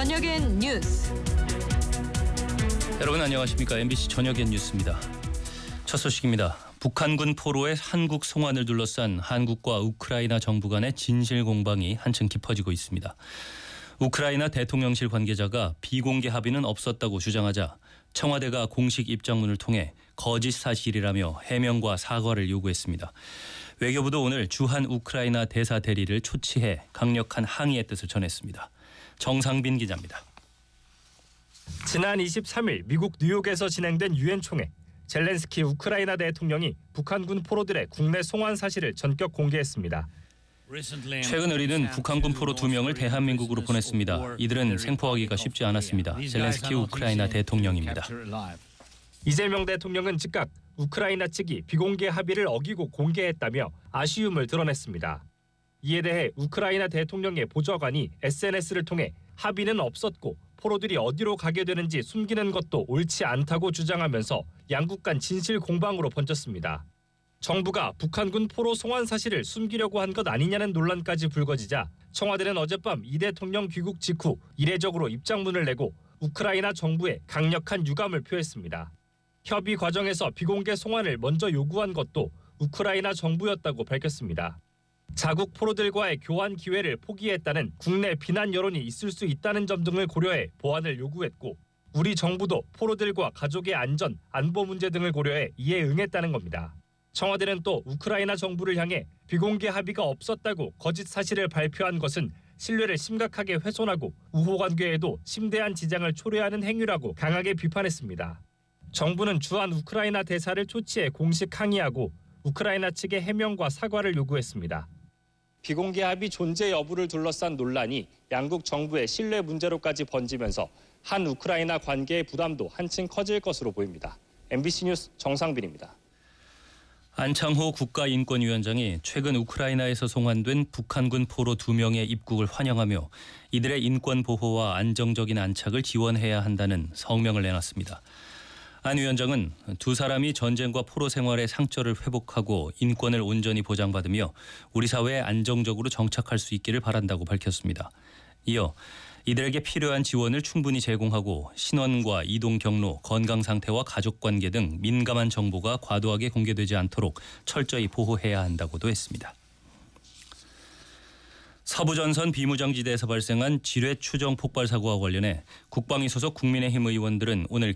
저녁엔 뉴스. 여러분 안녕하십니까? MBC 저녁엔 뉴스입니다. 첫 소식입니다. 북한군 포로의 한국 송환을 둘러싼 한국과 우크라이나 정부 간의 진실 공방이 한층 깊어지고 있습니다. 우크라이나 대통령실 관계자가 비공개 합의는 없었다고 주장하자 청와대가 공식 입장문을 통해 거짓 사실이라며 해명과 사과를 요구했습니다. 외교부도 오늘 주한 우크라이나 대사 대리를 초치해 강력한 항의의 뜻을 전했습니다. 정상빈 기자입니다. 지난 23일 미국 뉴욕에서 진행된 유엔 총회, 젤렌스키 우크라이나 대통령이 북한군 포로들의 국내 송환 사실을 전격 공개했습니다. 최근 우리는 북한군 포로 2명을 대한민국으로 보냈습니다. 이들은 생포하기가 쉽지 않았습니다. 젤렌스키 우크라이나 대통령입니다. 이재명 대통령은 즉각 우크라이나 측이 비공개 합의를 어기고 공개했다며 아쉬움을 드러냈습니다. 이에 대해 우크라이나 대통령의 보좌관이 SNS를 통해 합의는 없었고 포로들이 어디로 가게 되는지 숨기는 것도 옳지 않다고 주장하면서 양국 간 진실 공방으로 번졌습니다. 정부가 북한군 포로 송환 사실을 숨기려고 한 것 아니냐는 논란까지 불거지자 청와대는 어젯밤 이 대통령 귀국 직후 이례적으로 입장문을 내고 우크라이나 정부에 강력한 유감을 표했습니다. 협의 과정에서 비공개 송환을 먼저 요구한 것도 우크라이나 정부였다고 밝혔습니다. 자국 포로들과의 교환 기회를 포기했다는 국내 비난 여론이 있을 수 있다는 점 등을 고려해 보완을 요구했고 우리 정부도 포로들과 가족의 안전, 안보 문제 등을 고려해 이에 응했다는 겁니다. 청와대는 또 우크라이나 정부를 향해 비공개 합의가 없었다고 거짓 사실을 발표한 것은 신뢰를 심각하게 훼손하고 우호 관계에도 심대한 지장을 초래하는 행위라고 강하게 비판했습니다. 정부는 주한 우크라이나 대사를 초치해 공식 항의하고 우크라이나 측의 해명과 사과를 요구했습니다. 비공개 합의 존재 여부를 둘러싼 논란이 양국 정부의 신뢰 문제로까지 번지면서 한 우크라이나 관계의 부담도 한층 커질 것으로 보입니다. MBC 뉴스 정상빈입니다. 안창호 국가인권위원장이 최근 우크라이나에서 송환된 북한군 포로 2명의 입국을 환영하며 이들의 인권 보호와 안정적인 안착을 지원해야 한다는 성명을 내놨습니다. 안 위원장은 두 사람이 전쟁과 포로 생활의 상처를 회복하고 인권을 온전히 보장받으며 우리 사회에 안정적으로 정착할 수 있기를 바란다고 밝혔습니다. 이어 이들에게 필요한 지원을 충분히 제공하고 신원과 이동 경로, 건강 상태와 가족 관계 등 민감한 정보가 과도하게 공개되지 않도록 철저히 보호해야 한다고도 했습니다. 서부전선 비무장지대에서 발생한 지뢰 추정 폭발 사고와 관련해 국방위 소속 국민의힘 의원들은 오늘